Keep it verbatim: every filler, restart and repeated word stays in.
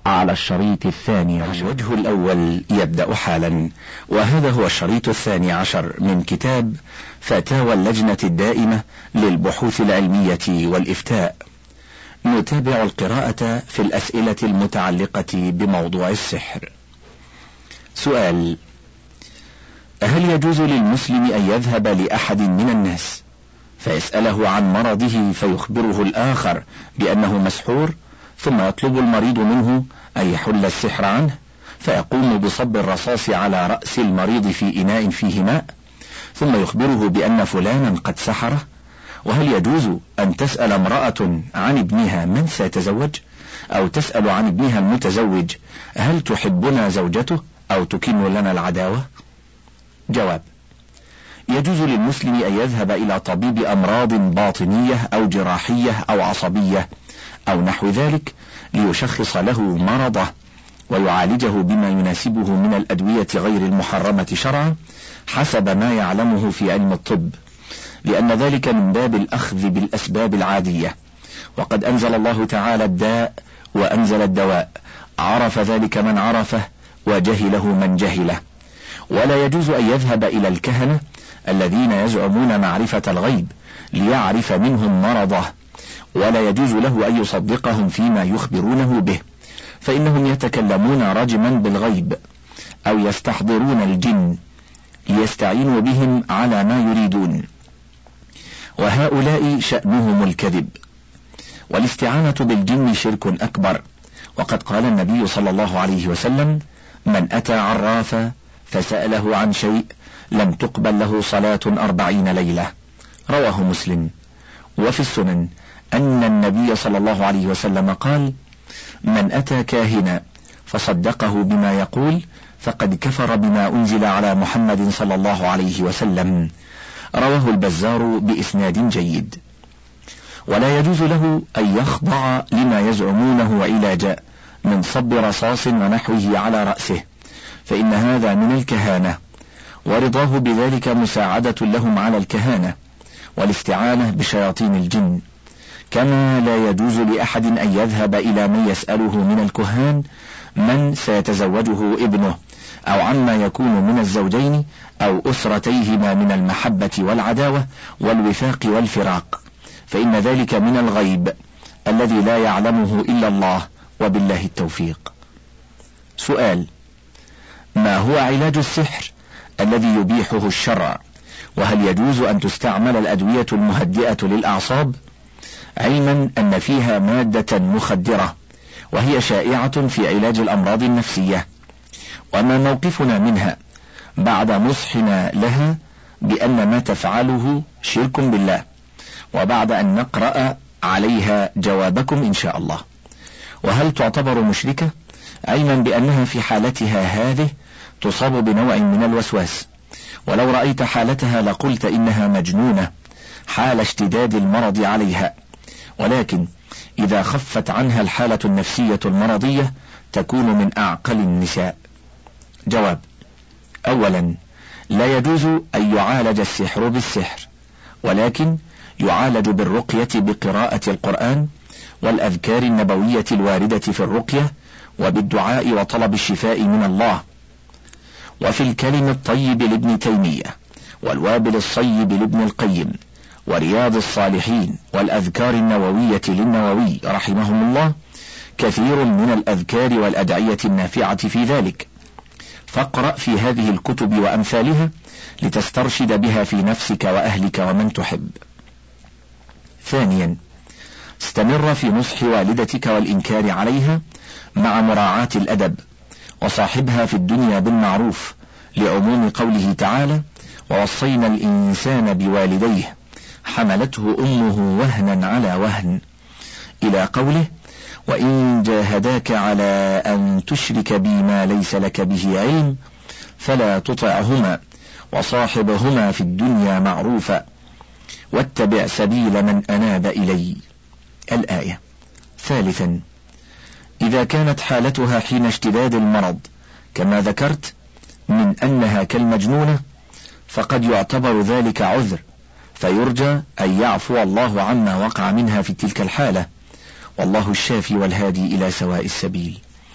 على الشريط الثاني عشر. الوجه الأول يبدأ حالا، وهذا هو الشريط الثاني عشر من كتاب فتاوى اللجنة الدائمة للبحوث العلمية والإفتاء. نتابع القراءة في الأسئلة المتعلقة بموضوع السحر. سؤال: هل يجوز للمسلم أن يذهب لأحد من الناس فيسأله عن مرضه فيخبره الآخر بأنه مسحور، ثم يطلب المريض منه أن يحل السحر عنه، فيقوم بصب الرصاص على رأس المريض في إناء فيه ماء، ثم يخبره بأن فلانا قد سحره؟ وهل يجوز أن تسأل امرأة عن ابنها من سيتزوج، أو تسأل عن ابنها المتزوج هل تحبنا زوجته أو تكن لنا العداوة؟ جواب: يجوز للمسلم أن يذهب إلى طبيب أمراض باطنية أو جراحية أو عصبية أو نحو ذلك ليشخص له مرضه ويعالجه بما يناسبه من الأدوية غير المحرمة شرعا حسب ما يعلمه في علم الطب، لأن ذلك من باب الأخذ بالأسباب العادية، وقد أنزل الله تعالى الداء وأنزل الدواء، عرف ذلك من عرفه وجهله من جهله. ولا يجوز أن يذهب إلى الكهنة الذين يزعمون معرفة الغيب ليعرف منهم مرضه، ولا يجوز له أن يصدقهم فيما يخبرونه به، فإنهم يتكلمون رجما بالغيب أو يستحضرون الجن ليستعينوا بهم على ما يريدون، وهؤلاء شأنهم الكذب. والاستعانة بالجن شرك أكبر، وقد قال النبي صلى الله عليه وسلم: من أتى عرافا فسأله عن شيء لم تقبل له صلاة أربعين ليلة، رواه مسلم. وفي السنن أن النبي صلى الله عليه وسلم قال: من أتى كاهنا فصدقه بما يقول فقد كفر بما أنزل على محمد صلى الله عليه وسلم، رواه البزار بإسناد جيد. ولا يجوز له أن يخضع لما يزعمونه علاجا من صب رصاص ونحوه على رأسه، فإن هذا من الكهانة، ورضاه بذلك مساعدة لهم على الكهانة والاستعانة بشياطين الجن. كما لا يجوز لأحد أن يذهب إلى من يسأله من الكهان من سيتزوجه ابنه، أو عما يكون من الزوجين أو أسرتيهما من المحبة والعداوة والوفاق والفراق، فإن ذلك من الغيب الذي لا يعلمه إلا الله، وبالله التوفيق. سؤال: ما هو علاج السحر الذي يبيحه الشرع؟ وهل يجوز أن تستعمل الأدوية المهدئة للأعصاب، علما أن فيها مادة مخدرة وهي شائعة في علاج الأمراض النفسية؟ وما موقفنا منها بعد نصحنا لها بأن ما تفعله شرك بالله، وبعد أن نقرأ عليها جوابكم إن شاء الله؟ وهل تعتبر مشركة، علما بأنها في حالتها هذه تصاب بنوع من الوسواس، ولو رأيت حالتها لقلت إنها مجنونة حال اشتداد المرض عليها، ولكن إذا خفت عنها الحالة النفسية المرضية تكون من أعقل النساء. جواب: أولا، لا يجوز أن يعالج السحر بالسحر، ولكن يعالج بالرقية بقراءة القرآن والأذكار النبوية الواردة في الرقية، وبالدعاء وطلب الشفاء من الله، وفي الكلم الطيب لابن تيمية، والوابل الصيب لابن القيم، ورياض الصالحين، والأذكار النووية للنووي رحمهم الله، كثير من الأذكار والأدعية النافعة في ذلك، فاقرأ في هذه الكتب وأمثالها لتسترشد بها في نفسك وأهلك ومن تحب. ثانيا، استمر في نصح والدتك والإنكار عليها مع مراعاة الأدب، وصاحبها في الدنيا بالمعروف، لعموم قوله تعالى: ووصينا الإنسان بوالديه حملته أمه وهنا على وهن، إلى قوله: وإن جاهداك على أن تشرك بي ما ليس لك به علم فلا تطعهما وصاحبهما في الدنيا معروفا واتبع سبيل من أناب إلي، الآية. ثالثا، إذا كانت حالتها حين اشتداد المرض كما ذكرت من أنها كالمجنونة، فقد يعتبر ذلك عذر، فيرجى أن يعفو الله عما وقع منها في تلك الحالة، والله الشافي والهادي إلى سواء السبيل.